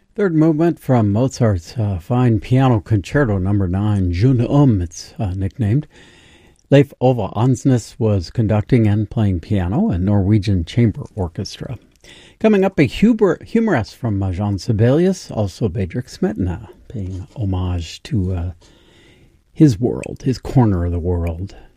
Third movement from Mozart's fine piano concerto number 9, Jeune Homme, it's nicknamed. Leif Ove Ansnes was conducting and playing piano, a Norwegian chamber orchestra. Coming up, a humorist from Jean Sibelius, also Bedřich Smetana, paying homage to his world, his corner of the world.